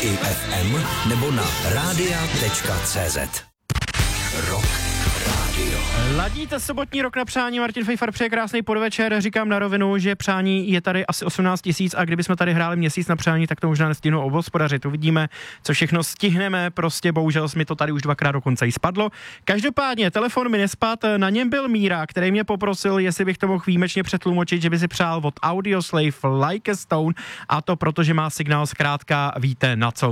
i FM nebo na radia.cz. Rock Radio. Ladíte sobotní Rock na přání, Martin Fejfar přeje krásný podvečer, říkám na rovinu, že přání je tady asi 18 000 a kdybychom tady hráli měsíc na přání, tak to možná nestihnou obhospodařit, uvidíme, co všechno stihneme, prostě bohužel mi to tady už dvakrát dokonce i spadlo. Každopádně telefon mi nespad, na něm byl Míra, který mě poprosil, jestli bych to mohl výjimečně přetlumočit, že by si přál od Audioslave Like a Stone, a to proto, že má signál zkrátka víte na co.